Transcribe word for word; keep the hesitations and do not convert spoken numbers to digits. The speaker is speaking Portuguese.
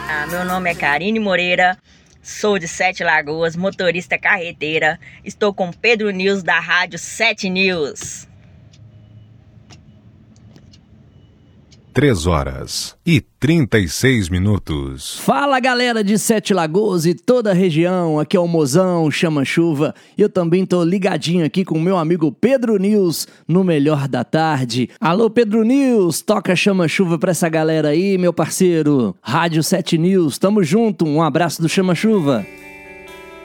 Ah, meu nome é Karine Moreira, sou de Sete Lagoas, motorista carreteira. Estou com Pedro News da Rádio Sete News. Três horas e trinta e seis minutos. Fala, galera de Sete Lagoas e toda a região, aqui é o Mozão, Chama-Chuva. Eu também tô ligadinho aqui com o meu amigo Pedro News no Melhor da Tarde. Alô, Pedro News, toca Chama-Chuva pra essa galera aí, meu parceiro. Rádio Sete News, tamo junto, um abraço do Chama-Chuva.